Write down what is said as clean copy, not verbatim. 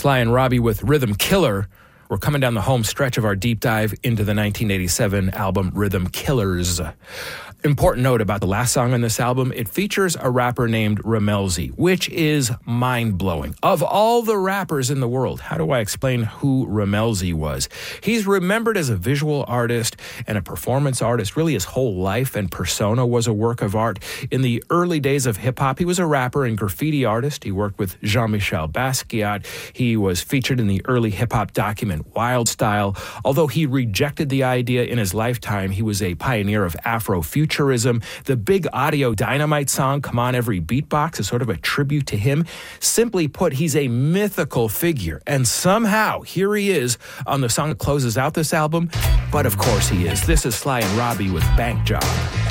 Sly and Robbie with Rhythm Killer. We're coming down the home stretch of our deep dive into the 1987 album Rhythm Killers. Important note about the last song on this album, it features a rapper named Rammellzee, which is mind-blowing. Of all the rappers in the world, how do I explain who Rammellzee was? He's remembered as a visual artist and a performance artist. Really, his whole life and persona was a work of art. In the early days of hip-hop, he was a rapper and graffiti artist. He worked with Jean-Michel Basquiat. He was featured in the early hip-hop document Wild Style. Although he rejected the idea in his lifetime, he was a pioneer of Afrofuturism. The Big Audio Dynamite song, Come On Every Beatbox, is sort of a tribute to him. Simply put, he's a mythical figure. And somehow, here he is on the song that closes out this album. But of course he is. This is Sly and Robbie with Bank Job.